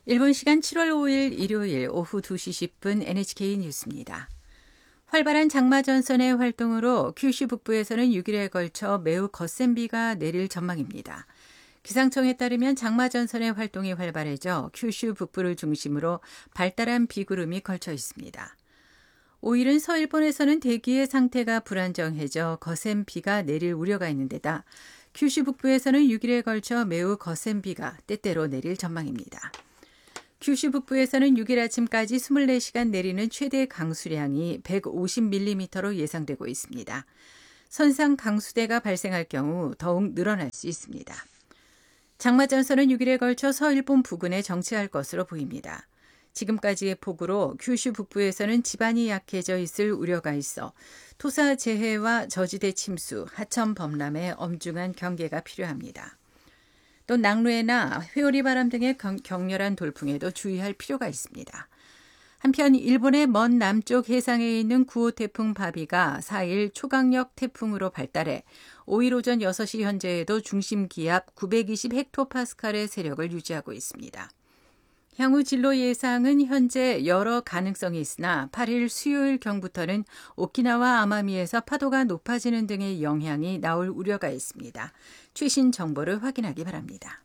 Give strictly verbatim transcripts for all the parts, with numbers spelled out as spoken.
일본 시간 칠월 오일 일요일 오후 두 시 십 분 엔에이치케이 뉴스입니다. 활발한 장마 전선의 활동으로 큐슈 북부에서는 육 일에 걸쳐 매우 거센 비가 내릴 전망입니다. 기상청에 따르면 장마 전선의 활동이 활발해져 큐슈 북부를 중심으로 발달한 비구름이 걸쳐 있습니다. 오 일은 서일본에서는 대기의 상태가 불안정해져 거센 비가 내릴 우려가 있는 데다 큐슈 북부에서는 육 일에 걸쳐 매우 거센 비가 때때로 내릴 전망입니다. 큐슈 북부에서는 육 일 아침까지 이십사 시간 내리는 최대 강수량이 백오십 밀리미터로 예상되고 있습니다. 선상 강수대가 발생할 경우 더욱 늘어날 수 있습니다. 장마전선은 육 일에 걸쳐 서일본 부근에 정체할 것으로 보입니다. 지금까지의 폭우로 큐슈 북부에서는 지반이 약해져 있을 우려가 있어 토사 재해와 저지대 침수, 하천 범람에 엄중한 경계가 필요합니다. 또 낙뢰나 회오리 바람 등의 격렬한 돌풍에도 주의할 필요가 있습니다. 한편 일본의 먼 남쪽 해상에 있는 구호 태풍 바비가 사 일 초강력 태풍으로 발달해 오 일 오전 여섯 시 현재에도 중심 기압 구백이십 헥토파스칼의 세력을 유지하고 있습니다. 향후 진로 예상은 현재 여러 가능성이 있으나 팔 일 수요일경부터는 오키나와 아마미에서 파도가 높아지는 등의 영향이 나올 우려가 있습니다. 최신 정보를 확인하기 바랍니다.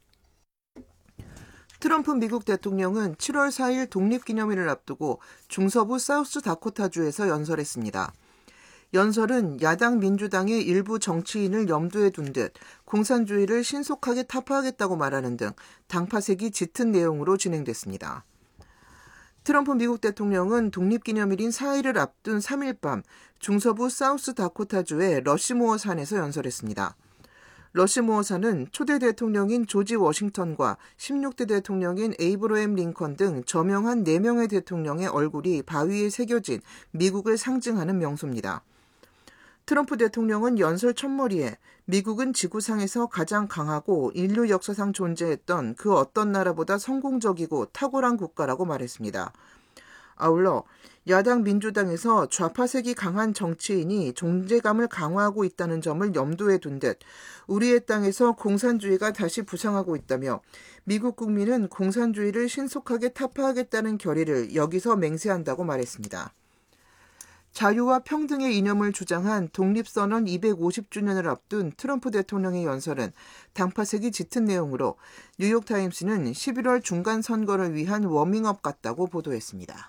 트럼프 미국 대통령은 칠월 사일 독립기념일을 앞두고 중서부 사우스다코타주에서 연설했습니다. 연설은 야당 민주당의 일부 정치인을 염두에 둔 듯 공산주의를 신속하게 타파하겠다고 말하는 등 당파색이 짙은 내용으로 진행됐습니다. 트럼프 미국 대통령은 독립기념일인 사 일을 앞둔 삼 일 밤 중서부 사우스다코타주의 러시모어 산에서 연설했습니다. 러시모어 산은 초대 대통령인 조지 워싱턴과 십육 대 대통령인 에이브러햄 링컨 등 저명한 네 명의 대통령의 얼굴이 바위에 새겨진 미국을 상징하는 명소입니다. 트럼프 대통령은 연설 첫머리에 미국은 지구상에서 가장 강하고 인류 역사상 존재했던 그 어떤 나라보다 성공적이고 탁월한 국가라고 말했습니다. 아울러 야당 민주당에서 좌파색이 강한 정치인이 존재감을 강화하고 있다는 점을 염두에 둔 듯 우리의 땅에서 공산주의가 다시 부상하고 있다며 미국 국민은 공산주의를 신속하게 타파하겠다는 결의를 여기서 맹세한다고 말했습니다. 자유와 평등의 이념을 주장한 독립선언 이백오십 주년을 앞둔 트럼프 대통령의 연설은 당파색이 짙은 내용으로 뉴욕타임스는 십일월 중간선거를 위한 워밍업 같다고 보도했습니다.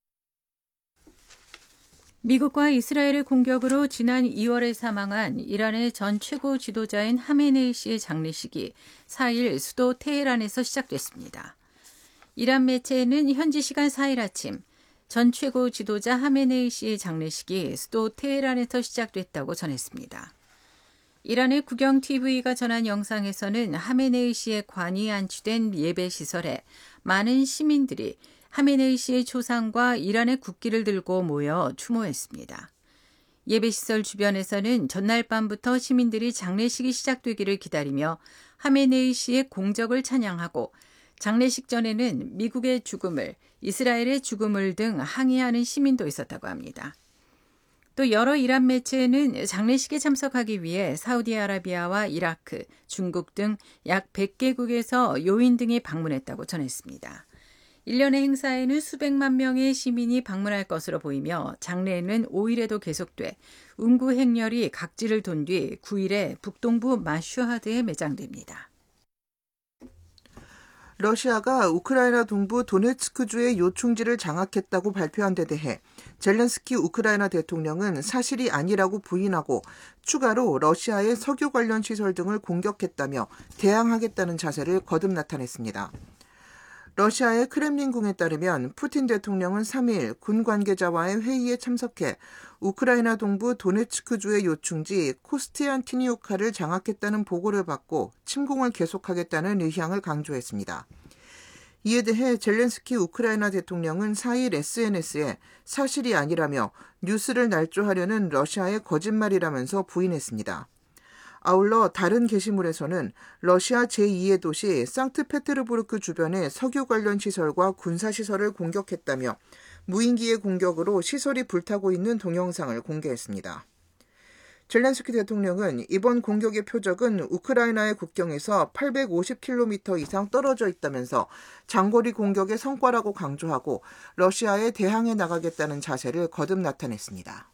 미국과 이스라엘의 공격으로 지난 이월에 사망한 이란의 전 최고 지도자인 하메네이 씨의 장례식이 사 일 수도 테헤란에서 시작됐습니다. 이란 매체는 현지 시간 사 일 아침 전 최고 지도자 하메네이 씨의 장례식이 수도 테헤란에서 시작됐다고 전했습니다. 이란의 국영티비가 전한 영상에서는 하메네이 씨의 관이 안치된 예배시설에 많은 시민들이 하메네이 씨의 초상과 이란의 국기를 들고 모여 추모했습니다. 예배시설 주변에서는 전날 밤부터 시민들이 장례식이 시작되기를 기다리며 하메네이 씨의 공적을 찬양하고 장례식 전에는 미국의 죽음을, 이스라엘의 죽음을 등 항의하는 시민도 있었다고 합니다. 또 여러 이란 매체는 장례식에 참석하기 위해 사우디아라비아와 이라크, 중국 등 약 백 개국에서 요인 등이 방문했다고 전했습니다. 일련의 행사에는 수백만 명의 시민이 방문할 것으로 보이며 장례는 오 일에도 계속돼 운구 행렬이 각지를 돈 뒤 구 일에 북동부 마슈하드에 매장됩니다. 러시아가 우크라이나 동부 도네츠크주의 요충지를 장악했다고 발표한 데 대해 젤렌스키 우크라이나 대통령은 사실이 아니라고 부인하고 추가로 러시아의 석유 관련 시설 등을 공격했다며 대항하겠다는 자세를 거듭 나타냈습니다. 러시아의 크렘린궁에 따르면 푸틴 대통령은 삼 일 군 관계자와의 회의에 참석해 우크라이나 동부 도네츠크주의 요충지 코스티안티니우카를 장악했다는 보고를 받고 침공을 계속하겠다는 의향을 강조했습니다. 이에 대해 젤렌스키 우크라이나 대통령은 사 일 에스엔에스에 사실이 아니라며 뉴스를 날조하려는 러시아의 거짓말이라면서 부인했습니다. 아울러 다른 게시물에서는 러시아 제이의 도시 상트페테르부르크 주변의 석유 관련 시설과 군사시설을 공격했다며 무인기의 공격으로 시설이 불타고 있는 동영상을 공개했습니다. 젤렌스키 대통령은 이번 공격의 표적은 우크라이나의 국경에서 팔백오십 킬로미터 이상 떨어져 있다면서 장거리 공격의 성과라고 강조하고 러시아에 대항해 나가겠다는 자세를 거듭 나타냈습니다.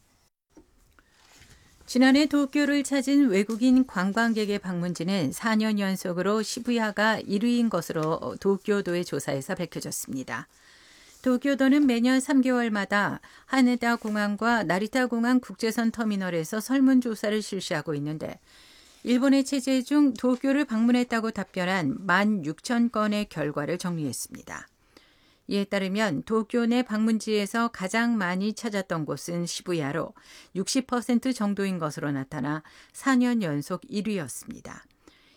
지난해 도쿄를 찾은 외국인 관광객의 방문지는 사 년 연속으로 시부야가 일 위인 것으로 도쿄도의 조사에서 밝혀졌습니다. 도쿄도는 매년 삼 개월마다 하네다 공항과 나리타 공항 국제선 터미널에서 설문조사를 실시하고 있는데 일본의 체제 중 도쿄를 방문했다고 답변한 만 육천 건의 결과를 정리했습니다. 이에 따르면 도쿄 내 방문지에서 가장 많이 찾았던 곳은 시부야로 육십 퍼센트 정도인 것으로 나타나 사 년 연속 일 위였습니다.